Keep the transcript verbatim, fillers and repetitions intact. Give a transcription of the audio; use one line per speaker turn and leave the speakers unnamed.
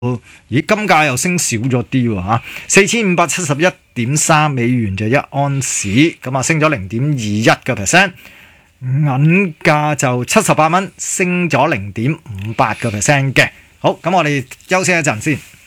咦，金價又升少咗啲喎嚇，四千五百七十一點三美元就一安士，咁啊升咗零點二一個 percent。銀價就七十八蚊，升咗零點五八個 percent 嘅。好，咁我哋休息一陣先。